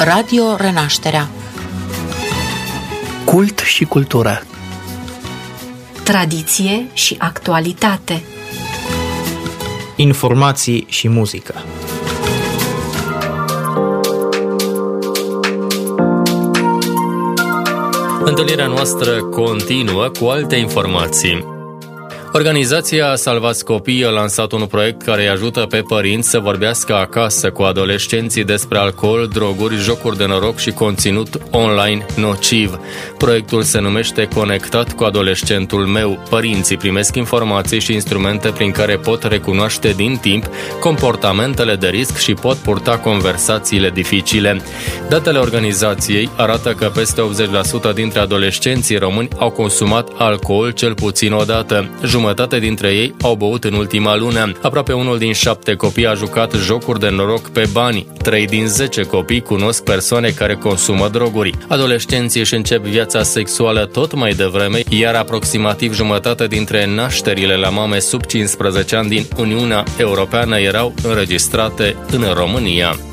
Radio Renașterea. Cult și cultură. Tradiție și actualitate. Informații și muzică. Întâlnirea noastră continuă cu alte informații. Organizația Salvați Copiii a lansat un proiect care îi ajută pe părinți să vorbească acasă cu adolescenții despre alcool, droguri, jocuri de noroc și conținut online nociv. Proiectul se numește Conectat cu adolescentul meu. Părinții primesc informații și instrumente prin care pot recunoaște din timp comportamentele de risc și pot purta conversațiile dificile. Datele organizației arată că peste 80% dintre adolescenții români au consumat alcool cel puțin o dată. Jumătate dintre ei au băut în ultima lună. Aproape 1 din 7 copii a jucat jocuri de noroc pe bani. 3 din 10 copii cunosc persoane care consumă droguri. Adolescenții își încep viața sexuală tot mai devreme, iar aproximativ jumătate dintre nașterile la mame sub 15 ani din Uniunea Europeană erau înregistrate în România.